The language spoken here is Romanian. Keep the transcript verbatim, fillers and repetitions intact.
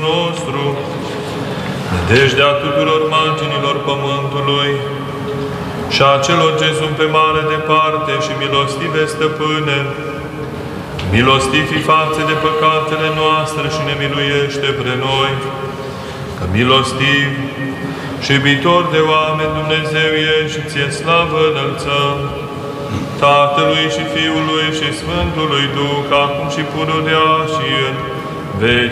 nostru, nădejdea tuturor marginilor pământului și a celor ce sunt pe mare departe și milostive stăpâne, milostivi față de păcatele noastre și ne miluiește pre noi, că milostiv și iubitor de oameni Dumnezeu ești și ție slavă înălțăm, Tatălui și Fiului și Sfântului Duh, acum și pururea și în veci